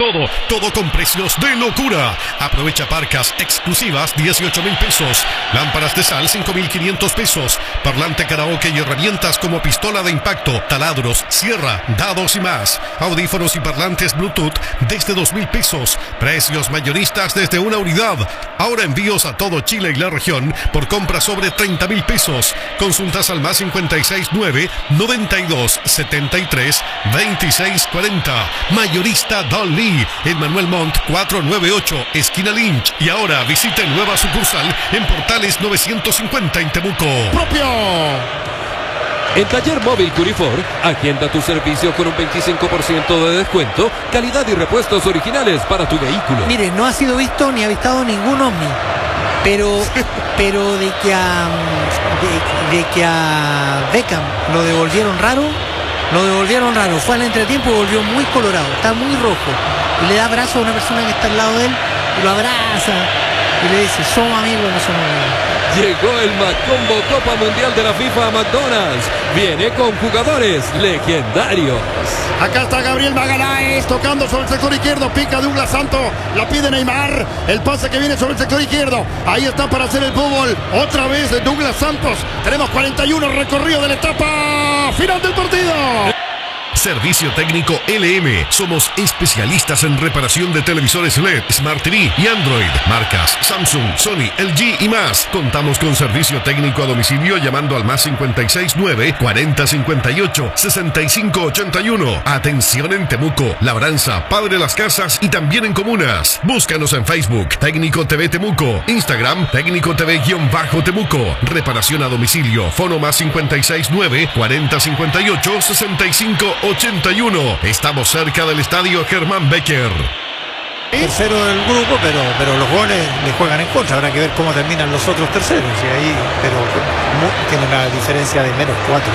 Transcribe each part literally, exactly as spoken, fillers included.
todo, todo con precios de locura. Aprovecha parcas exclusivas dieciocho mil pesos, lámparas de sal cinco mil quinientos pesos, parlante karaoke y herramientas como pistola de impacto, taladros, sierra, dados y más. Audífonos y parlantes Bluetooth desde dos mil pesos. Precios mayoristas desde una unidad. Ahora envíos a todo Chile y la región por compra sobre treinta mil pesos. Consultas al más cincuenta y seis nueve, noventa y dos, setenta y tres, veintiséis cuarenta. Mayorista Don Lee en Manuel Montt cuatrocientos noventa y ocho, esquina Lynch. Y ahora visite nueva sucursal en Portales novecientos cincuenta en Temuco. ¡Propio! En Taller Móvil Curifor, agenda tu servicio con un veinticinco por ciento de descuento, calidad y repuestos originales para tu vehículo. Mire, no ha sido visto ni avistado ningún ovni, pero, pero de que a de, de que a Beckham lo devolvieron raro, lo devolvieron raro. Fue al entretiempo y volvió muy colorado, está muy rojo. Y le da abrazo a una persona que está al lado de él y lo abraza y le dice: somos amigos, no somos amigos. Llegó el Macombo Copa Mundial de la FIFA a McDonald's. Viene con jugadores legendarios. Acá está Gabriel Magaláes tocando sobre el sector izquierdo. Pica Douglas Santos. La pide Neymar. El pase que viene sobre el sector izquierdo. Ahí está para hacer el fútbol. Otra vez de Douglas Santos. Tenemos cuarenta y uno recorrido de la etapa final del partido. Servicio técnico L M. Somos especialistas en reparación de televisores L E D, Smart T V y Android. Marcas Samsung, Sony, L G y más. Contamos con servicio técnico a domicilio llamando al más cincuenta y seis nueve, cuarenta cincuenta y ocho, sesenta y cinco ochenta y uno. Atención en Temuco, Labranza, Padre Las Casas y también en comunas. Búscanos en Facebook, Técnico T V Temuco. Instagram, Técnico T V-Temuco. Reparación a domicilio. Fono más cincuenta y seis nueve, cuarenta cincuenta y ocho, sesenta y cinco ochenta y uno. Estamos cerca del estadio Germán Becker. Tercero del grupo, pero, pero los goles le juegan en contra. Habrá que ver cómo terminan los otros terceros. Y ahí, pero tiene una diferencia de menos cuatro.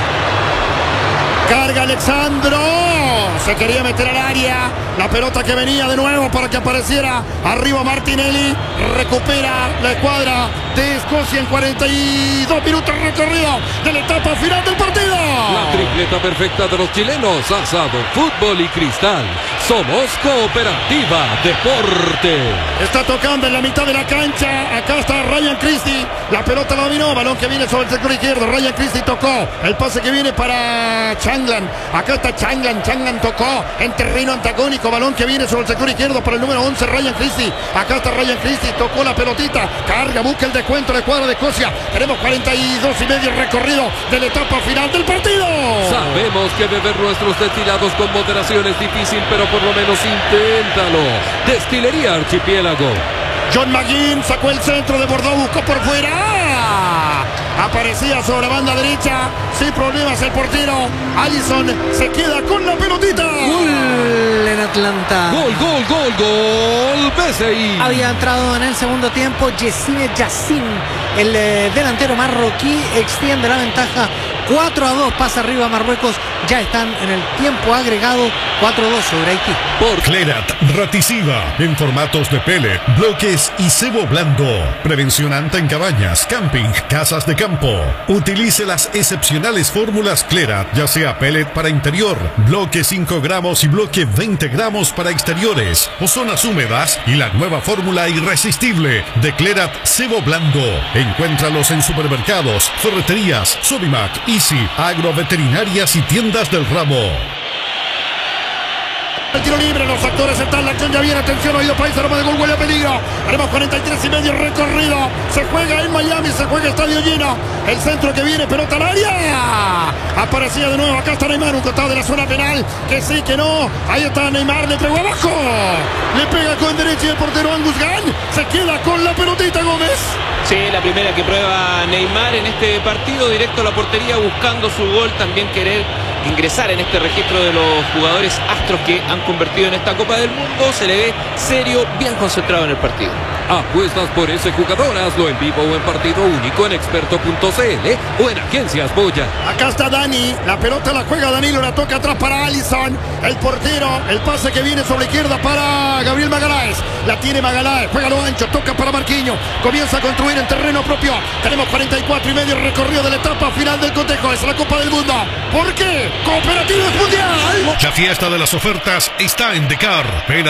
Carga Alexandro. Se quería meter al área. La pelota que venía de nuevo para que apareciera arriba Martinelli. Recupera la escuadra de Escocia en cuarenta y dos minutos recorrido de la etapa final del partido. La tripleta perfecta de los chilenos. Asado, fútbol y cristal. Somos Cooperativa Deporte. Está tocando en la mitad de la cancha. Acá está Ryan Christie. La pelota la dominó. Balón que viene sobre el sector izquierdo. Ryan Christie tocó. El pase que viene para Changlan. Acá está Changlan. Changlan tocó en terreno antagónico. Balón que viene sobre el sector izquierdo para el número once, Ryan Christie. Acá está Ryan Christie. Tocó la pelotita. Carga, busca el descuento de cuadra de Escocia. Tenemos cuarenta y dos y medio recorrido de la etapa final del partido. Sabemos que beber nuestros destilados con moderación es difícil, pero por lo menos inténtalo. Destilería Archipiélago. John McGinn sacó el centro de Bordeaux, buscó por fuera. Aparecía sobre la banda derecha, sin problemas el portero. Alisson se queda con la pelotita. Gol en Atlanta. Gol, gol, gol, gol. B C I. Había entrado en el segundo tiempo Yessine Yassin. El eh, delantero marroquí extiende la ventaja. cuatro a dos, pasa arriba Marruecos. Ya están en el tiempo agregado. cuatro a dos sobre Haití. Por Clerat Raticiva en formatos de pellet, bloques y cebo blando. Prevención anta en cabañas, camping, casas de campo. Utilice las excepcionales fórmulas Clerat, ya sea pellet para interior, bloque cinco gramos y bloque veinte gramos para exteriores o zonas húmedas, y la nueva fórmula irresistible de Clerat cebo blando. Encuéntralos en supermercados, ferreterías, Sodimac, Easy, agroveterinarias y tiendas del ramo. El tiro libre, los actores están, la acción ya viene, atención, oído país, arma de gol, huele a peligro. Haremos cuarenta y tres y medio recorrido. Se juega en Miami, se juega estadio lleno. El centro que viene, pelota al área. Aparecía de nuevo, acá está Neymar, un costado de la zona penal. Que sí, que no. Ahí está Neymar, le pegó abajo. Le pega con derecha y el portero Angus Gunn se queda con la pelotita, Gómez. Sí, la primera que prueba Neymar en este partido, directo a la portería, buscando su gol, también querer ingresar en este registro de los jugadores astros que han convertido en esta Copa del Mundo. Se le ve serio, bien concentrado en el partido. Apuestas por ese jugador, hazlo en vivo o en partido único en experto punto c l o en Agencias Boya. Acá está Dani, la pelota la juega Danilo, la toca atrás para Alisson. El portero, el pase que viene sobre la izquierda para Gabriel Magaláes. La tiene Magaláes, juega lo ancho, toca para Marquinhos. Comienza a construir en terreno propio. Tenemos cuarenta y cuatro y medio recorrido de la etapa final del cotejo. Es la Copa del Mundo. ¿Por qué? Cooperativos Mundial. La fiesta de las ofertas está en Decar. Ven